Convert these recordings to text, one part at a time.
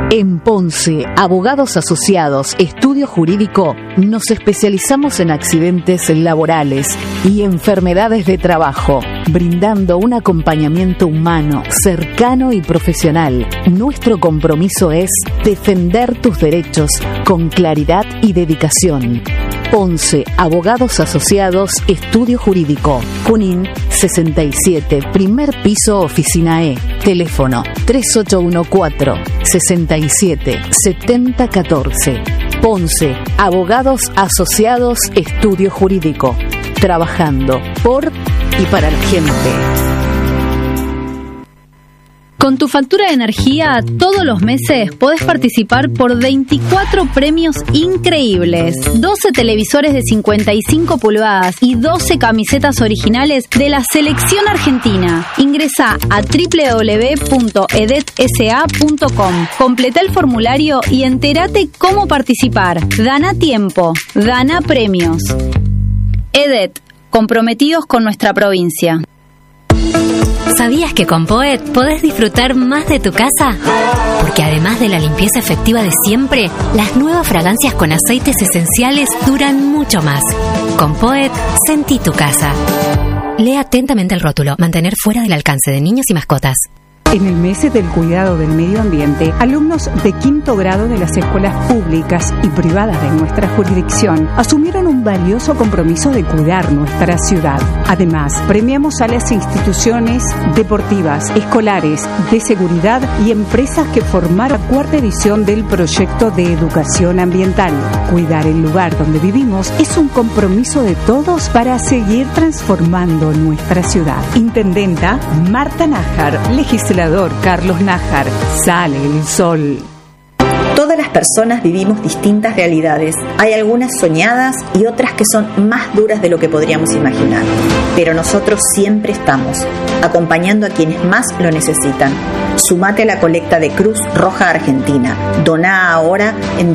En Ponce, Abogados Asociados, Estudio Jurídico, nos especializamos en accidentes laborales y enfermedades de trabajo, brindando un acompañamiento humano, cercano y profesional. Nuestro compromiso es defender tus derechos con claridad y dedicación. Ponce, Abogados Asociados, Estudio Jurídico. Junín 67, primer piso, oficina E. Teléfono 3814-67-7014. Ponce, Abogados Asociados, Estudio Jurídico. Trabajando por y para la gente. Con tu factura de energía, todos los meses podés participar por 24 premios increíbles. 12 televisores de 55 pulgadas y 12 camisetas originales de la selección argentina. Ingresá a www.edetsa.com. Completá el formulario y entérate cómo participar. Daná tiempo, daná premios. EDET, comprometidos con nuestra provincia. ¿Sabías que con Poet podés disfrutar más de tu casa? Porque además de la limpieza efectiva de siempre, las nuevas fragancias con aceites esenciales duran mucho más. Con Poet, sentí tu casa. Lee atentamente el rótulo. Mantener fuera del alcance de niños y mascotas. En el mes del cuidado del medio ambiente, alumnos de quinto grado de las escuelas públicas y privadas de nuestra jurisdicción asumieron un valioso compromiso de cuidar nuestra ciudad. Además, premiamos a las instituciones deportivas, escolares, de seguridad y empresas que formaron la cuarta edición del proyecto de educación ambiental. Cuidar el lugar donde vivimos es un compromiso de todos para seguir transformando nuestra ciudad. Intendenta Marta Nájar, legislador Carlos Nájar. Sale el sol. Todas las personas vivimos distintas realidades. Hay algunas soñadas y otras que son más duras de lo que podríamos imaginar. Pero nosotros siempre estamos, acompañando a quienes más lo necesitan. Sumate a la colecta de Cruz Roja Argentina. Doná ahora en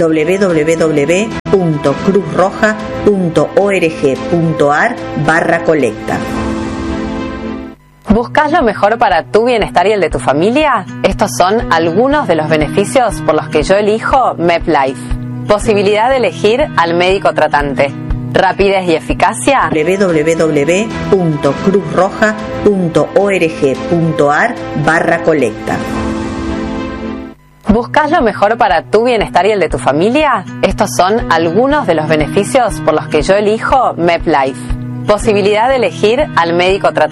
www.cruzroja.org.ar/colecta. ¿Buscas lo mejor para tu bienestar y el de tu familia? Estos son algunos de los beneficios por los que yo elijo MedLife. Posibilidad de elegir al médico tratante. Rapidez y eficacia. www.cruzroja.org.ar/colecta. ¿Buscas lo mejor para tu bienestar y el de tu familia? Estos son algunos de los beneficios por los que yo elijo MedLife. Posibilidad de elegir al médico tratante.